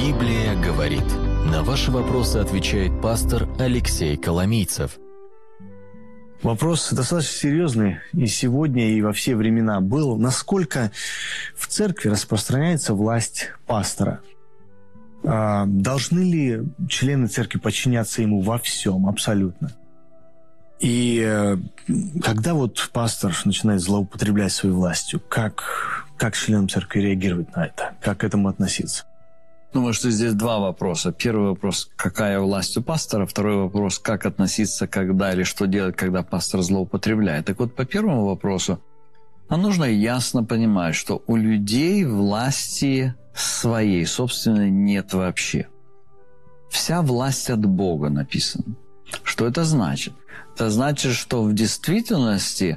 Библия говорит. На ваши вопросы отвечает пастор Алексей Коломийцев. Вопрос достаточно серьезный и сегодня, и во все времена был. Насколько в церкви распространяется власть пастора? Должны ли члены церкви подчиняться ему во всем, абсолютно? И когда вот пастор начинает злоупотреблять своей властью, как членам церкви реагировать на это? Как к этому относиться? Думаю, что здесь два вопроса. Первый вопрос, какая власть у пастора? Второй вопрос, как относиться, когда или что делать, когда пастор злоупотребляет. Так вот, по первому вопросу, нужно ясно понимать, что у людей власти своей, собственной, нет вообще. Вся власть от Бога написана. Что это значит? Это значит, что в действительности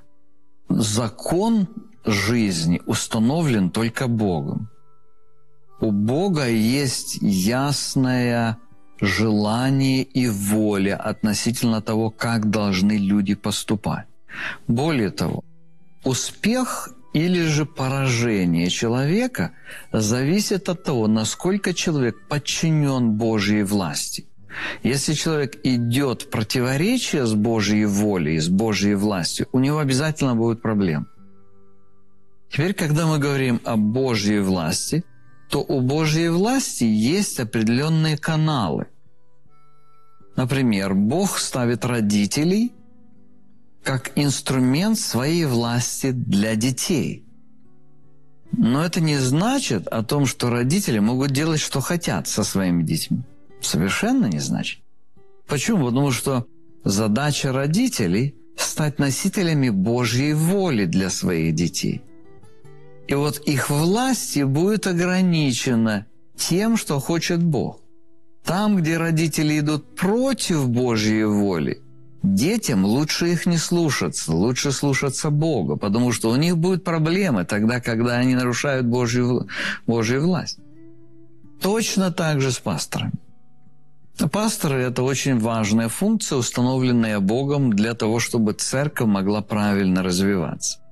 закон жизни установлен только Богом. У Бога есть ясное желание и воля относительно того, как должны люди поступать. Более того, успех или же поражение человека зависит от того, насколько человек подчинен Божьей власти. Если человек идет в противоречие с Божьей волей, с Божьей властью, у него обязательно будут проблемы. Теперь, когда мы говорим о Божьей власти, то у Божьей власти есть определенные каналы. Например, Бог ставит родителей как инструмент своей власти для детей. Но это не значит о том, что родители могут делать, что хотят со своими детьми. Совершенно не значит. Почему? Потому что задача родителей – стать носителями Божьей воли для своих детей. И вот их власть будет ограничена тем, что хочет Бог. Там, где родители идут против Божьей воли, детям лучше их не слушаться, лучше слушаться Бога, потому что у них будут проблемы тогда, когда они нарушают Божью власть. Точно так же с пасторами. Пасторы – это очень важная функция, установленная Богом для того, чтобы церковь могла правильно развиваться.